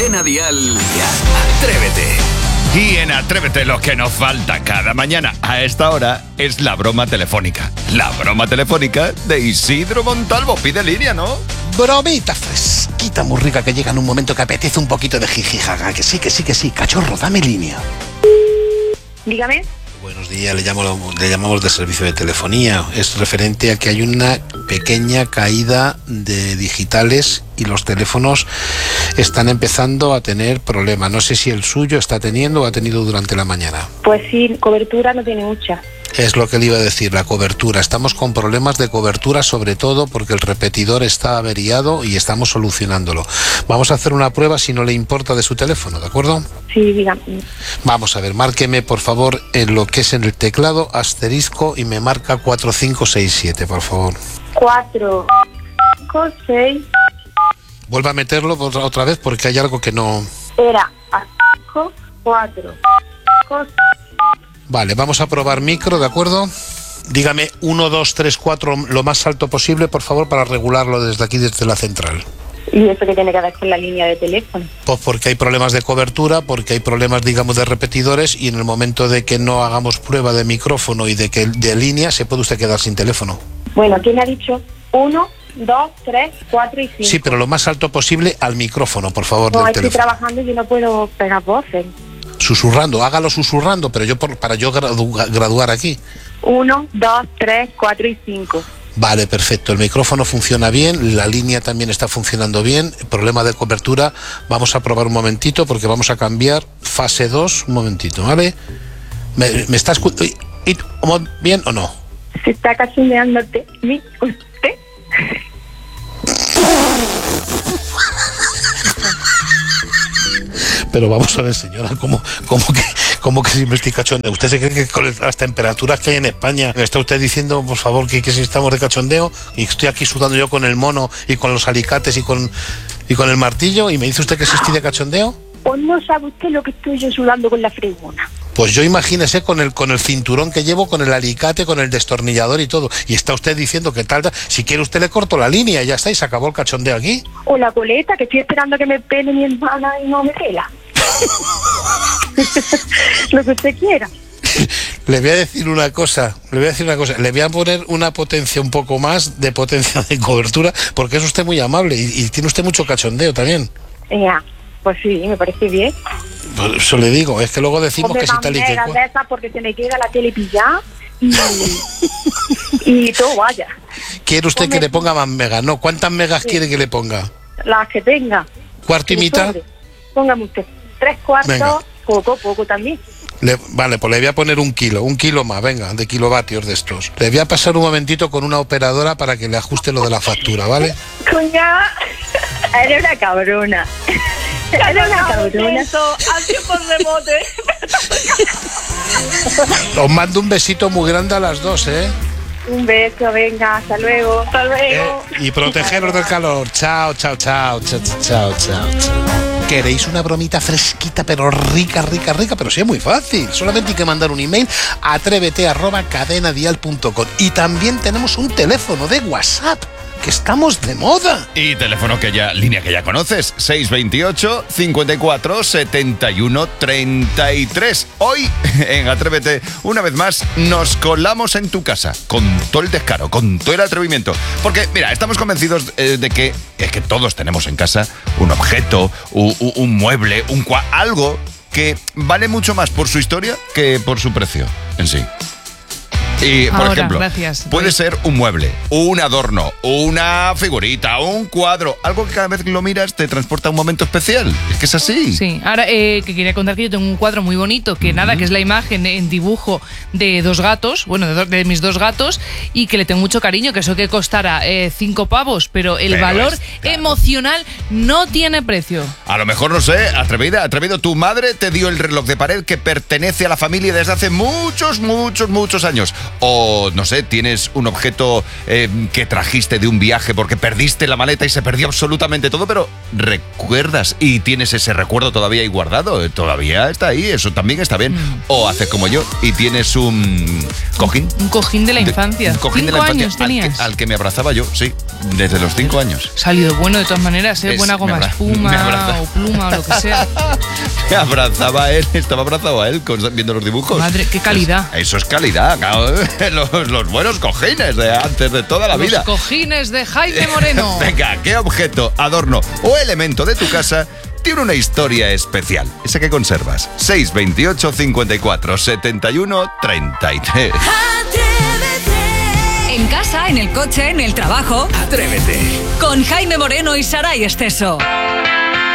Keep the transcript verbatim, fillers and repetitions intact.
Cadena Dial, Atrévete. Y en Atrévete lo que nos falta cada mañana a esta hora es la broma telefónica. La broma telefónica de Isidro Montalvo. Pide línea, ¿no? Bromita fresquita, muy rica, que llega en un momento que apetece un poquito de jijijaga. Que sí, que sí, que sí. Cachorro, dame línea. Dígame. Buenos días, le, llamo, le llamamos de servicio de telefonía. Es referente a que hay una pequeña caída de digitales y los teléfonos están empezando a tener problemas. No sé si el suyo está teniendo o ha tenido durante la mañana. Pues sí, cobertura no tiene mucha. Es lo que le iba a decir, la cobertura. Estamos con problemas de cobertura, sobre todo porque el repetidor está averiado y estamos solucionándolo. Vamos a hacer una prueba, si no le importa, de su teléfono, ¿de acuerdo? Sí, dígame. Vamos a ver, márqueme por favor en lo que es en el teclado, asterisco, y me marca cuatro cinco seis siete, por favor. cuatro, cinco, seis. Vuelva a meterlo otra vez porque hay algo que no... Era asterisco, cuatro, cinco, seis. Vale, vamos a probar micro, ¿de acuerdo? Dígame uno, dos, tres, cuatro lo más alto posible, por favor, para regularlo desde aquí, desde la central. ¿Y eso qué tiene que ver con la línea de teléfono? Pues porque hay problemas de cobertura, porque hay problemas, digamos, de repetidores, y en el momento de que no hagamos prueba de micrófono y de que de línea, se puede usted quedar sin teléfono. Bueno, ¿quién ha dicho? Uno, dos, tres, cuatro y cinco. Sí, pero lo más alto posible al micrófono, por favor, no, del estoy teléfono. trabajando y yo no puedo pegar voces. Susurrando, hágalo susurrando, pero yo por, para yo gradu, graduar aquí. Uno, dos, tres, cuatro y cinco. Vale, perfecto. El micrófono funciona bien, la línea también está funcionando bien. Problema de cobertura. Vamos a probar un momentito porque vamos a cambiar fase dos. Un momentito, ¿vale? ¿Me, me está escuchando bien o no? ¿Se está cachondeándote mi usted? Pero vamos a ver, señora, ¿cómo, cómo que, cómo que si me estoy cachondeo? ¿Usted se cree que con las temperaturas que hay en España me está usted diciendo, por favor, que, que si estamos de cachondeo? Y estoy aquí sudando yo con el mono y con los alicates y con, y con el martillo, y me dice usted que si estoy de cachondeo. Pues no sabe usted lo que estoy yo sudando con la fregona. Pues yo imagínese con el con el cinturón que llevo, con el alicate, con el destornillador y todo. Y está usted diciendo que tal, si quiere usted le corto la línea y ya está, y se acabó el cachondeo aquí. O la coleta, que estoy esperando que me pele mi hermana y no me pela. Lo que usted quiera. Le voy a decir una cosa, le voy a decir una cosa, le voy a poner una potencia un poco más de potencia de cobertura, porque es usted muy amable y, y tiene usted mucho cachondeo también. Ya, pues sí, me parece bien. Pues eso le digo, es que luego decimos que si tal y que cual. De esas porque se me queda la tele pillada y, y todo vaya. ¿Quiere usted Ponme, que le ponga más megas? No, ¿cuántas megas sí. quiere que le ponga? Las que tenga. ¿Cuarto y mitad? Póngame usted tres cuartos, venga. poco, poco también. Le, vale, pues le voy a poner un kilo, un kilo más, venga, de kilovatios de estos. Le voy a pasar un momentito con una operadora para que le ajuste lo de la factura, ¿vale? Coña, eres una cabrona. Eres una cabrona. Así por rebote. Os mando un besito muy grande a las dos, ¿eh? Un beso, venga, hasta luego. Hasta luego. Eh, y protegeros del calor. Chao, chao, chao, chao, chao, chao, chao. ¿Queréis una bromita fresquita, pero rica, rica, rica? Pero sí, es muy fácil. Solamente hay que mandar un email a atrévete arroba cadenadial punto com. Y también tenemos un teléfono de WhatsApp, que estamos de moda. Y teléfono que ya, línea que ya conoces, seis veintiocho, cincuenta y cuatro, setenta y uno, treinta y tres. Hoy, en Atrévete, una vez más, nos colamos en tu casa, con todo el descaro, con todo el atrevimiento. Porque, mira, estamos convencidos eh, de que, es que todos tenemos en casa un objeto, un, un mueble, un cua, algo que vale mucho más por su historia que por su precio en sí. Y, por Ahora, ejemplo, gracias. puede Voy. ser un mueble, un adorno, una figurita, un cuadro, algo que cada vez que lo miras te transporta a un momento especial. Es que es así. Sí, ahora eh, que quería contar que yo tengo un cuadro muy bonito, que mm-hmm. nada, que es la imagen en dibujo de dos gatos, bueno, de, do, de mis dos gatos, y que le tengo mucho cariño, que eso que costará eh, cinco pavos, pero el pero valor es, claro. emocional no tiene precio. A lo mejor, no sé, atrevida, atrevido, tu madre te dio el reloj de pared que pertenece a la familia desde hace muchos, muchos, muchos años. O, no sé, tienes un objeto eh, que trajiste de un viaje porque perdiste la maleta y se perdió absolutamente todo, pero recuerdas y tienes ese recuerdo todavía ahí guardado. Todavía está ahí, eso también está bien. Mm. O haces como yo y tienes un cojín. Un cojín de la infancia. De, un cojín ¿Cinco de la infancia años tenías? Al que, al que me abrazaba yo, sí, desde los cinco años. Salido bueno de todas maneras, ¿eh? Es, Buena goma abra- espuma o pluma o lo que sea. Me abrazaba a él, estaba abrazado a él con- viendo los dibujos. Madre, qué calidad. Es- eso es calidad, claro. los, los buenos cojines de antes de toda la Los vida. cojines de Jaime Moreno. Venga, ¿qué objeto, adorno o elemento de tu casa tiene una historia especial? Esa que conservas. seis veintiocho, cincuenta y cuatro, setenta y uno, treinta y tres. En casa, en el coche, en el trabajo. Atrévete. Con Jaime Moreno y Saray Esteso.